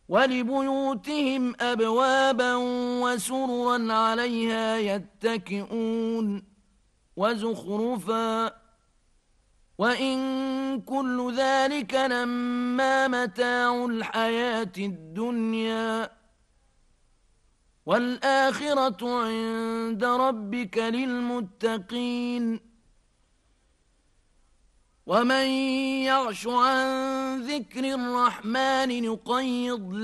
ولبيوتهم أبوابا وسررا عليها يتكئون وزخرفا وإن كل ذلك لما متاع الحياة الدنيا والآخرة عند ربك للمتقين ومن يعش عن ذكر الرحمن نقيض